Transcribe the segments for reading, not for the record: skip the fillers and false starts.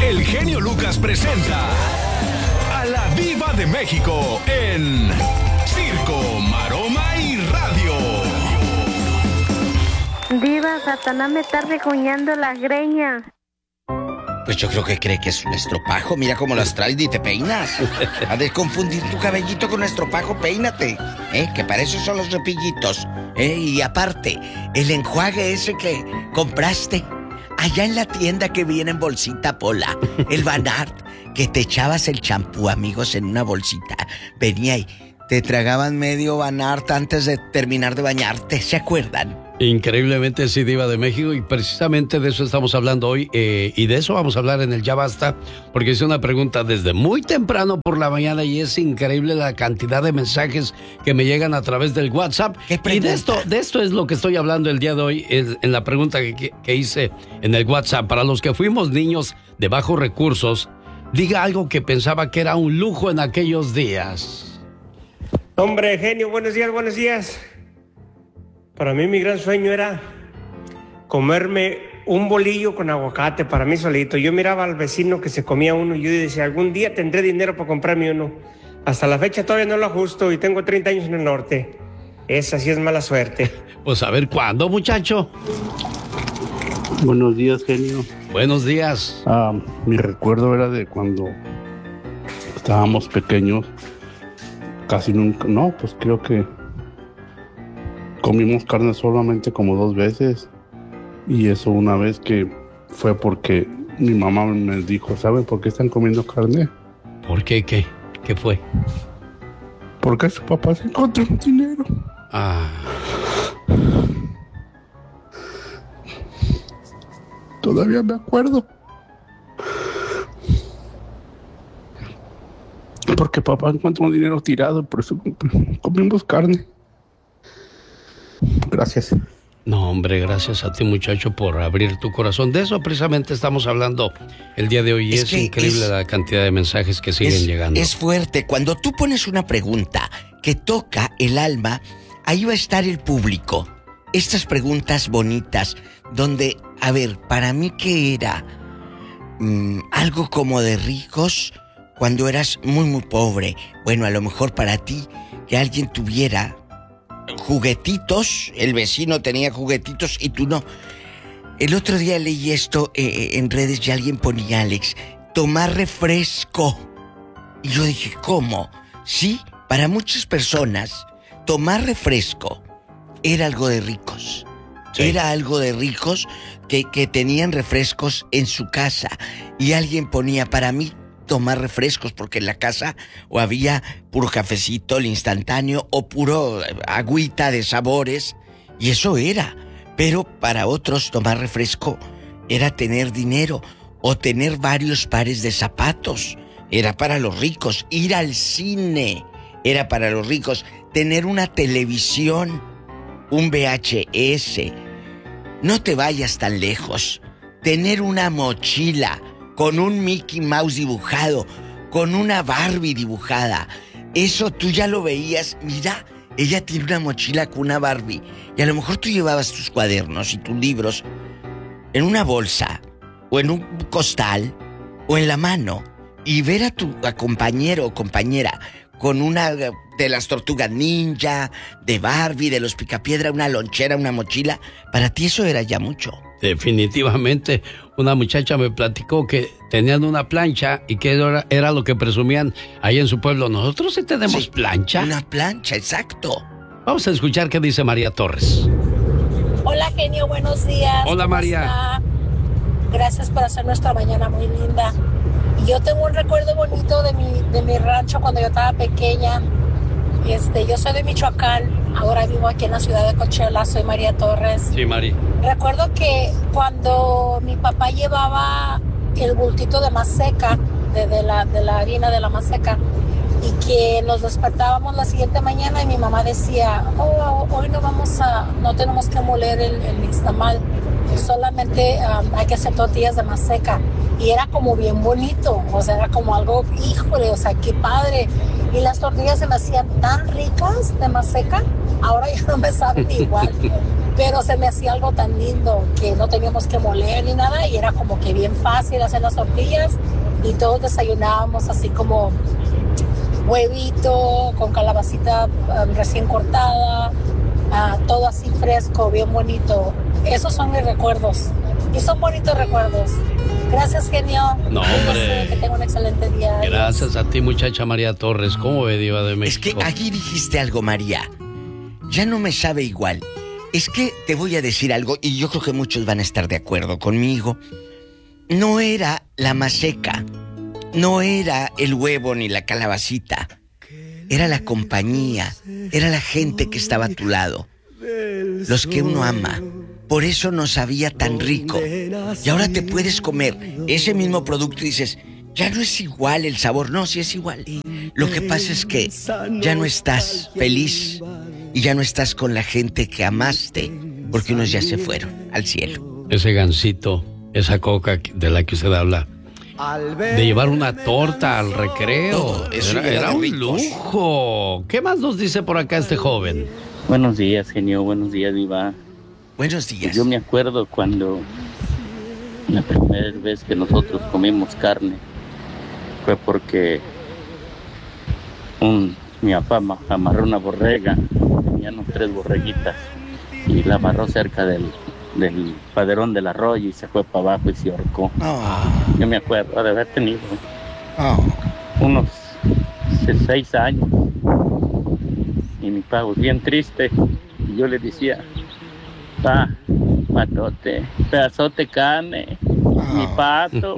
el genio Lucas presenta a la Diva de México en Circo, Maroma y Radio. Diva, Satanás me está rejuñando las greñas. Pues yo creo que cree que es un estropajo. Mira cómo las traes y te peinas. Ha de confundir tu cabellito con estropajo, peínate. Que para eso son los cepillitos. Y aparte, el enjuague ese que compraste allá en la tienda que viene en bolsita Pola, el Vanart, que te echabas el champú, amigos, en una bolsita. Venía y te tragaban medio Vanart antes de terminar de bañarte, ¿se acuerdan? Increíblemente sí, Diva de México, y precisamente de eso estamos hablando hoy, y de eso vamos a hablar en el Ya Basta, porque hice una pregunta desde muy temprano por la mañana y es increíble la cantidad de mensajes que me llegan a través del WhatsApp. Y de esto es lo que estoy hablando el día de hoy, en la pregunta que hice en el WhatsApp. Para los que fuimos niños de bajos recursos, diga algo que pensaba que era un lujo en aquellos días. Hombre, genio, buenos días, buenos días. Para mí mi gran sueño era comerme un bolillo con aguacate para mí solito. Yo miraba al vecino que se comía uno y yo decía, algún día tendré dinero para comprarme uno. Hasta la fecha todavía no lo ajusto y tengo 30 años en el norte. Esa sí es mala suerte. Pues a ver, ¿cuándo, muchacho? Buenos días, genio. Buenos días. Mi recuerdo era de cuando estábamos pequeños. Casi nunca, no, pues creo que comimos carne solamente como 2 veces. Y eso una vez que fue porque mi mamá me dijo, ¿saben por qué están comiendo carne? ¿Por qué? ¿Qué fue? Porque su papá se encontró dinero. Todavía me acuerdo. Porque papá encontró un dinero tirado, por eso comimos carne. Gracias. No, hombre, gracias a ti, muchacho, por abrir tu corazón. De eso precisamente estamos hablando el día de hoy. Es increíble la cantidad de mensajes que siguen llegando. Es fuerte. Cuando tú pones una pregunta que toca el alma, ahí va a estar el público. Estas preguntas bonitas, donde, a ver, para mí, ¿qué era? Algo como de ricos cuando eras muy, muy pobre. Bueno, a lo mejor para ti, que alguien tuviera juguetitos, el vecino tenía juguetitos y tú no. El otro día leí esto en redes y alguien ponía, Alex, tomar refresco. Y yo dije, ¿cómo? Sí, para muchas personas, tomar refresco era algo de ricos. Sí. Era algo de ricos que tenían refrescos en su casa. Y alguien ponía, para mí, tomar refrescos, porque en la casa o había puro cafecito, el instantáneo, o puro agüita de sabores, y eso era. Pero para otros tomar refresco era tener dinero, o tener varios pares de zapatos. Era para los ricos. Ir al cine era para los ricos. Tener una televisión, un VHS. No te vayas tan lejos. Tener una mochila con un Mickey Mouse dibujado, con una Barbie dibujada. Eso tú ya lo veías. Mira, ella tiene una mochila con una Barbie. Y a lo mejor tú llevabas tus cuadernos y tus libros en una bolsa, o en un costal, o en la mano. Y ver a tu compañero o compañera con una de las tortugas ninja, de Barbie, de los Picapiedra, una lonchera, una mochila. Para ti eso era ya mucho. Definitivamente. Una muchacha me platicó que tenían una plancha y que era lo que presumían ahí en su pueblo. Nosotros sí tenemos plancha. Una plancha, exacto. Vamos a escuchar qué dice María Torres. Hola, genio, buenos días. Hola, María. Está? Gracias por hacer nuestra mañana muy linda. Y yo tengo un recuerdo bonito de mi rancho cuando yo estaba pequeña. Yo soy de Michoacán, ahora vivo aquí en la ciudad de Coachella, soy María Torres. Sí, Mari. Recuerdo que cuando mi papá llevaba el bultito de maseca, de la harina de la maseca, y que nos despertábamos la siguiente mañana y mi mamá decía, hoy no tenemos que moler el nixtamal, solamente hay que hacer tortillas de maseca. Y era como bien bonito, o sea, era como algo, híjole, o sea, qué padre. Y las tortillas se me hacían tan ricas de maseca, ahora ya no me saben igual. pero se me hacía algo tan lindo que no teníamos que moler ni nada y era como que bien fácil hacer las tortillas y todos desayunábamos así como huevito con calabacita recién cortada, todo así fresco, bien bonito. Esos son mis recuerdos y son bonitos recuerdos. Gracias, genio. No, hombre. Que tenga un excelente día. Gracias a ti, muchacha María Torres. ¿Cómo ve, Diva de México? Es que aquí dijiste algo, María. Ya no me sabe igual. Es que te voy a decir algo, y yo creo que muchos van a estar de acuerdo conmigo. No era la maseca, no era el huevo ni la calabacita. Era la compañía, era la gente que estaba a tu lado. Los que uno ama. Por eso no sabía tan rico. Y ahora te puedes comer ese mismo producto y dices, ya no es igual el sabor. No, sí es igual. Lo que pasa es que ya no estás feliz y ya no estás con la gente que amaste, porque unos ya se fueron al cielo. Ese gansito, esa coca de la que usted habla, de llevar una torta al recreo. Todo, eso era un lujo. ¿Qué más nos dice por acá este joven? Buenos días, genio. Buenos días, Diva. Buenos días. Yo me acuerdo cuando la primera vez que nosotros comimos carne fue porque mi papá amarró una borrega, teníamos 3 borreguitas y la amarró cerca del paderón del arroyo y se fue para abajo y se ahorcó. Yo me acuerdo de haber tenido unos 6 años y mi papá bien triste y yo le decía, patote, pedazote carne, mi pato.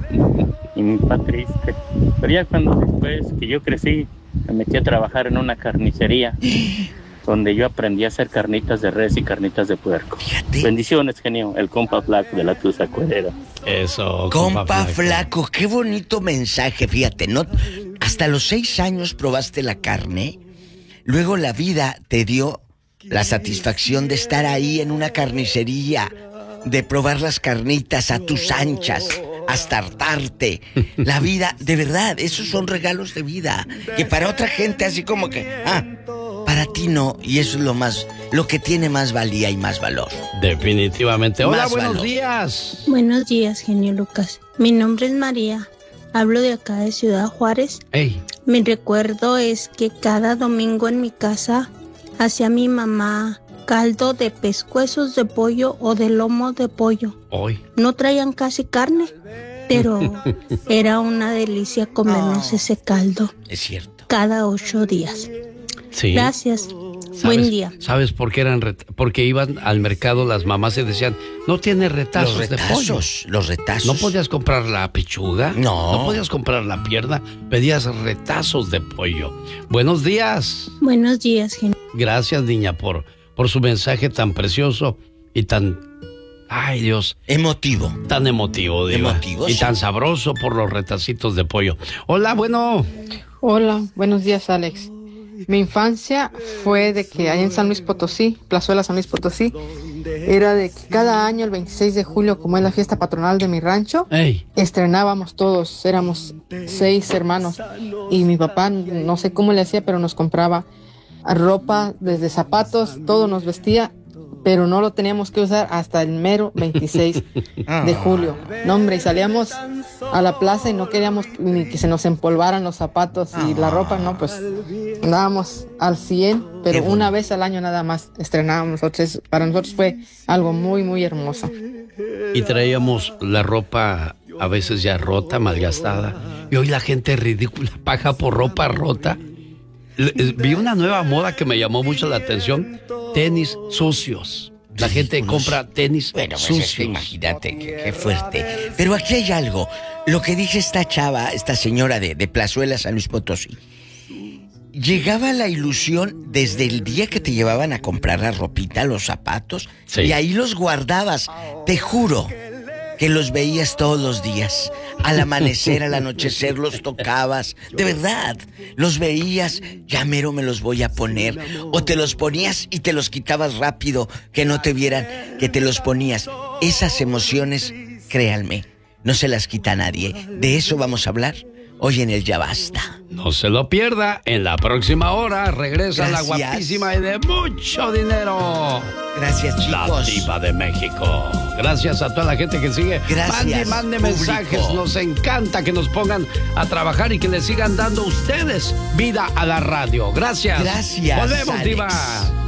Y mi papá triste. Pero ya cuando después que yo crecí, me metí a trabajar en una carnicería donde yo aprendí a hacer carnitas de res y carnitas de puerco. Fíjate. Bendiciones, genio, el compa flaco de la Tusa Cuerera. Eso, Compa flaco, qué bonito mensaje, fíjate, ¿no? Hasta los 6 años probaste la carne, luego la vida te dio la satisfacción de estar ahí en una carnicería, de probar las carnitas a tus anchas, hasta hartarte. La vida, de verdad, esos son regalos de vida, que para otra gente así como que, para ti no, y eso es lo que tiene más valía y más valor. Definitivamente. Hola, Más buenos valor. días. Buenos días, genio Lucas. Mi nombre es María. Hablo de acá de Ciudad Juárez. Hey, Mi recuerdo es que cada domingo en mi casa hacía mi mamá caldo de pescuezos de pollo o de lomo de pollo. hoy. No traían casi carne, pero era una delicia comernos ese caldo Es cierto. cada 8 días. Sí. Gracias. ¿Sabes- Buen día. ¿Sabes por qué porque iban al mercado las mamás y decían, no tiene retazos, Los de pollo? retazos, los retazos. ¿No podías comprar la pechuga? No. ¿No podías comprar la pierna? Pedías retazos de pollo. Buenos días. Buenos días, genio. Gracias, niña, por su mensaje tan precioso y tan... Ay, Dios, Emotivo. tan emotivo, Diva. Emotivo, Y sí. tan sabroso por los retacitos de pollo. Hola, bueno. Hola, buenos días, Alex. Mi infancia fue de que allá en San Luis Potosí, Plazuela San Luis Potosí, era de que cada año, el 26 de julio, como es la fiesta patronal de mi rancho, Hey, estrenábamos todos, éramos 6 hermanos, y mi papá, no sé cómo le hacía, pero nos compraba ropa, desde zapatos, todo nos vestía, pero no lo teníamos que usar hasta el mero 26 de julio. No, hombre, y salíamos a la plaza y no queríamos ni que se nos empolvaran los zapatos y la ropa, no, pues andábamos al 100, pero una vez al año nada más estrenábamos nosotros. Para nosotros fue algo muy, muy hermoso. y traíamos la ropa a veces ya rota, malgastada. Y hoy la gente ridícula paga por ropa rota. Vi una nueva moda que me llamó mucho la atención. Tenis sucios. La gente Ridículos. compra tenis Bueno, pues sucios. es que imagínate, qué fuerte. Pero aquí hay algo. Lo que dice esta chava, esta señora de Plazuela, San Luis Potosí. Llegaba la ilusión desde el día que te llevaban a comprar la ropita, los zapatos, Sí. y ahí los guardabas. Te juro que los veías todos los días. Al amanecer, al anochecer, los tocabas. De verdad, los veías, ya mero me los voy a poner. O te los ponías y te los quitabas rápido, que no te vieran que te los ponías. Esas emociones, créanme, no se las quita nadie. ¿De eso vamos a hablar? hoy en el Ya Basta. No se lo pierda. En la próxima hora regresa la guapísima y de mucho dinero. Gracias, chicos. La Diva de México. Gracias a toda la gente que sigue. Gracias, mande mensajes. Nos encanta que nos pongan a trabajar y que le sigan dando ustedes vida a la radio. Gracias. Gracias. Volvemos, Alex. Diva.